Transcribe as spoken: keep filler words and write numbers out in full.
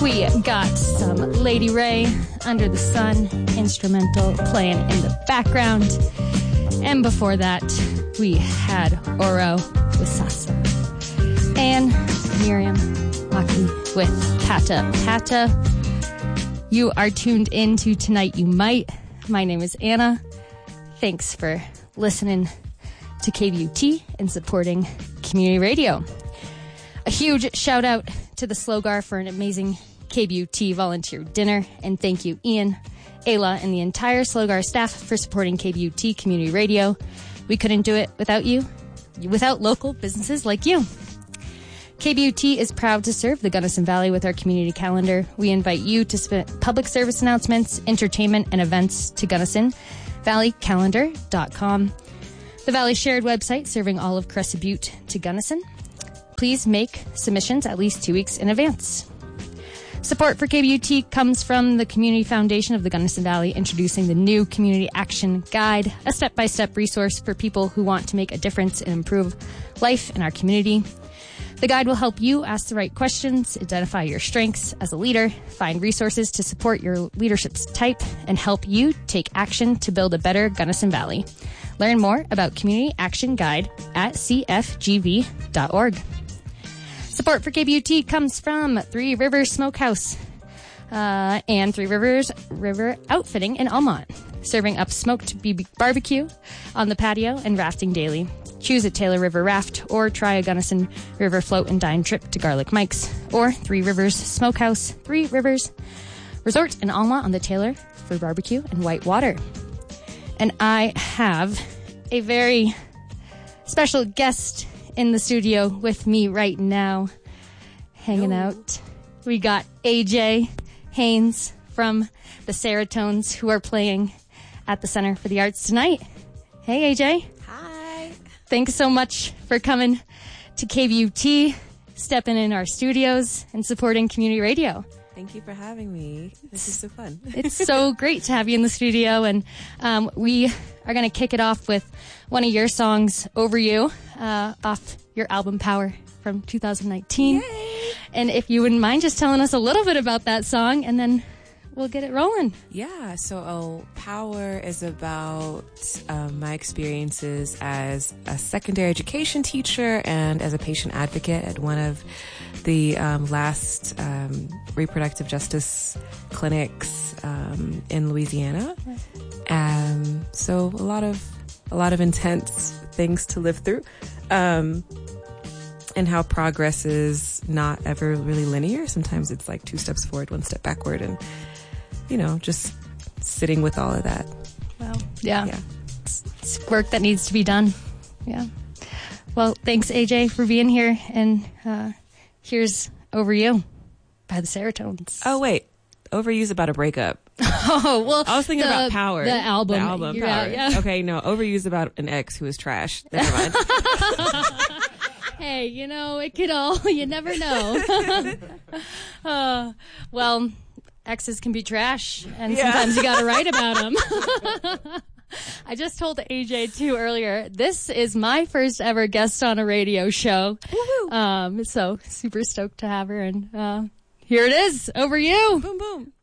We got some Lady Ray, Under the Sun, instrumental playing in the background. And before that, we had Oro with Sasa. And Miriam Maki with Pata Pata. You are tuned in to Tonight You Might. My name is Anna. Thanks for listening to K B U T and supporting community radio. A huge shout out to the Slogar for an amazing K B U T volunteer dinner. And thank you, Ian, Ayla, and the entire Slogar staff for supporting K B U T community radio. We couldn't do it without you, without local businesses like you. K B U T is proud to serve the Gunnison Valley with our community calendar. We invite you to submit public service announcements, entertainment, and events to Gunnison Valley Calendar dot com. The Valley Shared website serving all of Crescent Butte to Gunnison. Please make submissions at least two weeks in advance. Support for K B U T comes from the Community Foundation of the Gunnison Valley, introducing the new Community Action Guide, a step-by-step resource for people who want to make a difference and improve life in our community. The guide will help you ask the right questions, identify your strengths as a leader, find resources to support your leadership's type, and help you take action to build a better Gunnison Valley. Learn more about Community Action Guide at c f g v dot org. Support for K B U T comes from Three Rivers Smokehouse uh, and Three Rivers River Outfitting in Almont, serving up smoked B B barbecue on the patio and rafting daily. Choose a Taylor River raft or try a Gunnison River float and dine trip to Garlic Mike's or Three Rivers Smokehouse, Three Rivers Resort in Almont on the Taylor for barbecue and white water. And I have a very special guest in the studio with me right now, hanging Hello. out. We got A J Haynes from the Serotones, who are playing at the Center for the Arts tonight. Hey, A J. Hi. Thanks so much for coming to K B U T, stepping in our studios, and supporting community radio. Thank you for having me. This is so fun. It's so great to have you in the studio, and um, we are going to kick it off with one of your songs, Over You, uh, off your album Power from two thousand nineteen. Yay. And if you wouldn't mind just telling us a little bit about that song, and then we'll get it rolling. Yeah, so oh, Power is about um, my experiences as a secondary education teacher and as a patient advocate at one of the um, last um, reproductive justice clinics um, in Louisiana. Um, so a lot of a lot of intense things to live through, um, and how progress is not ever really linear. Sometimes it's like two steps forward, one step backward, and you know, just sitting with all of that. Wow. Yeah. Yeah. It's, it's work that needs to be done. Yeah. Well, thanks, A J, for being here. And uh, here's Over You by the Serotones. Oh, wait. Overuse about a breakup. Oh, well. I was thinking the, about Power. The album. The album, You're Power. Out, yeah. Okay, no. Overuse about an ex who was trash. Never mind. Hey, you know, it could all, you never know. uh, well, exes can be trash, and Yeah. sometimes you got to write about them. I just told A J, too, earlier, this is my first ever guest on a radio show. Woo-hoo. Um, so super stoked to have her, and uh, here it is, Over You. Boom, boom.